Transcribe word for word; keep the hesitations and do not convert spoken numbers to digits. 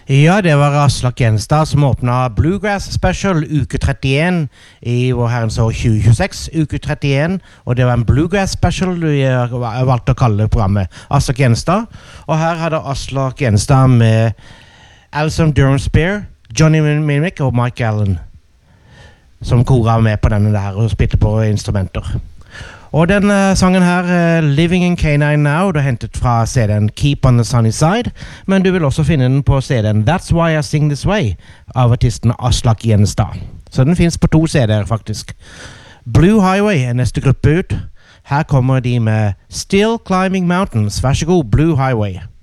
Ja, det var Aslak Gjenstad som åpnet Bluegrass Special uke trettien i vår herrens år tjue tjueseks, uke trettien, og det var en Bluegrass Special vi valgte å kalle programmet Aslak Gjenstad, og her hadde Aslak Gjenstad med Alison Durham Spear, Johnny Mimic og Mike Allen som koret med på denne der og spilte på instrumenter. Og den uh, sangen her, uh, Living in Canine Now, det er hentet fra C D-en Keep on the Sunny Side, men du vil også finne den på C D-en That's Why I Sing This Way av artisten Aslak Gjenstad. Så den finnes på to C D-er faktisk. Blue Highway er neste gruppe ut. Her kommer de med Still Climbing Mountains. Vær så god, Blue Highway.